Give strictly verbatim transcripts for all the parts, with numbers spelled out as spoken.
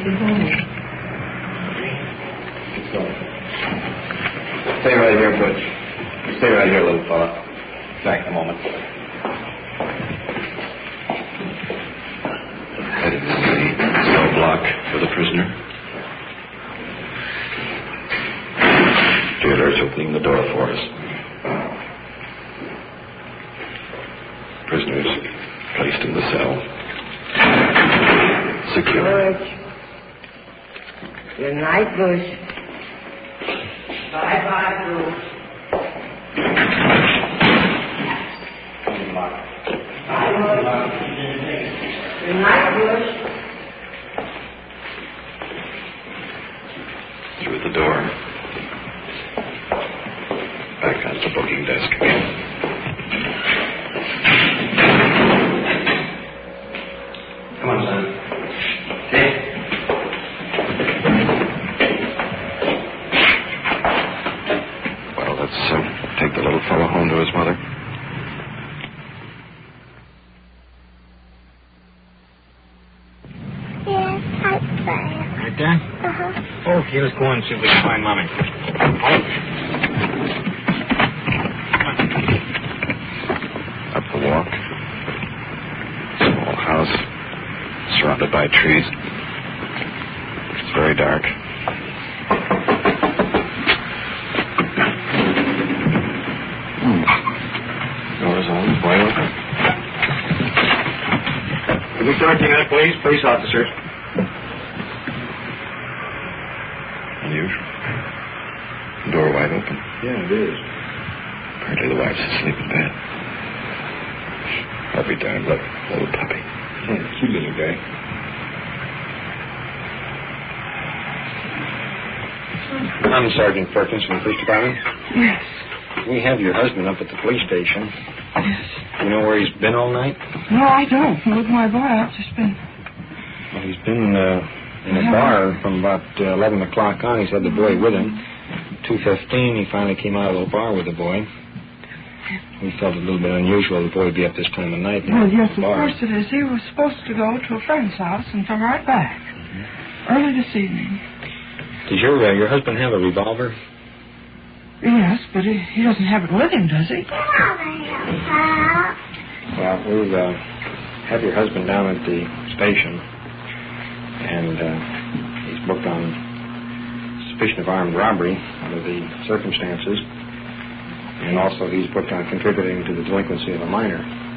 be home. Stay right here, Butch. You stay right here, little fella. Back in a moment. Headed to the cell block for the prisoner. Jailer's opening the door for us. Prisoners placed in the cell. Secure. Butch. Good night, Bush. Bye-bye, Bruce. Bye, Bush. Good night, Bush. Through the door. Back on the booking desk again. Come on, son. Hey. Well, let's uh, take the little fellow home to his mother. Yes, I'm there. Right there? Uh-huh. Okay, let's go on and see if we can find Mommy. Up the walk. Small house. Surrounded by trees. It's very dark. Hmm. Doors on, wide open. Can we talk to you, please? Police officer. Unusual. Door wide open. Yeah, it is. Apparently the wife's asleep in bed. I'll be darned. Look, little puppy. Yeah, cute little guy. I'm Sergeant Perkins from the police department. Yes. We have your husband up at the police station. Yes. You know where he's been all night? No, I don't. With my boy, I've just been... Well, he's been uh, in a bar from about uh, eleven o'clock on. He's had the boy with him. two fifteen, he finally came out of the bar with the boy. We felt it a little bit unusual the boy would be up this time of night. Well, yes, of bar. course it is. He was supposed to go to a friend's house and come right back. Mm-hmm. Early this evening. Does your, uh, your husband have a revolver? Yes, but he, he doesn't have it with him, does he? Well, we'll uh, have your husband down at the station, and uh, he's booked on suspicion of armed robbery under the circumstances, and also he's booked on contributing to the delinquency of a minor.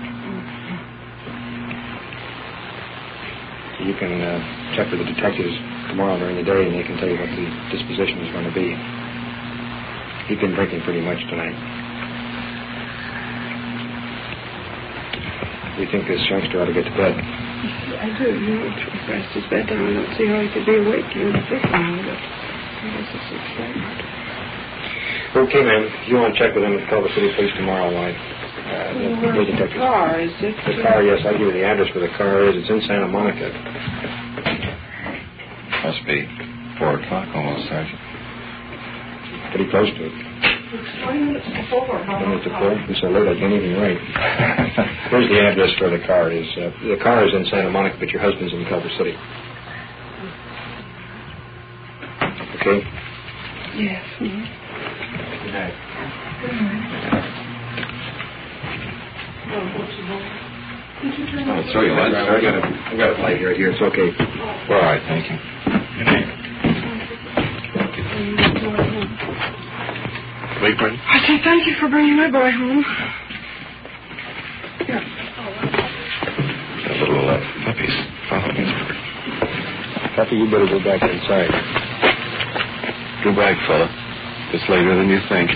You can uh, check with the detectives tomorrow during the day, and they can tell you what the disposition is going to be. He's been drinking pretty much tonight. We think this youngster ought to get to bed. I do. You know, to rest his bed down. I don't see how he could be awake during the sick now, but I guess it's excitement. Okay, ma'am. If you want to check with them at Culver City Police tomorrow, why? Uh, well, the, where's the car? Is it? The car, yes. I'll give you the address where the car is. It's in Santa Monica. Must be four o'clock almost, Sergeant. Pretty close to it. It's twenty minutes before. twenty minutes before? It's so late I can't even write. Here's the address where the car is. Uh, the car is in Santa Monica, but your husband's in Culver City. Okay? Yes. Mm-hmm. Good night. Good night. Oh, what's the matter? Did you turn I'll throw you lunch. I got a, I got a light right here. It's okay. All right, thank you. Good night. Wait, Brent. I say thank you for bringing my boy home. Here. The little uh, puppies following us. Puppy, you better go back inside. Go back, fella. It's later than you think.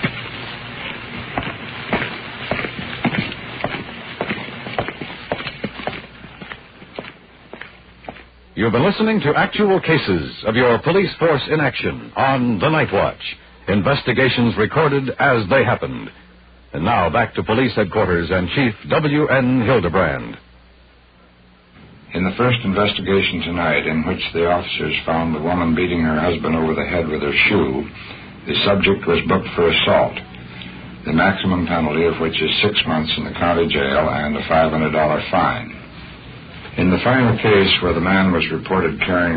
You've been listening to actual cases of your police force in action on The Night Watch. Investigations recorded as they happened. And now back to police headquarters and Chief W N Hildebrand. In the first investigation tonight, in which the officers found the woman beating her husband over the head with her shoe, the subject was booked for assault, the maximum penalty of which is six months in the county jail and a five hundred dollars fine. In the final case where the man was reported carrying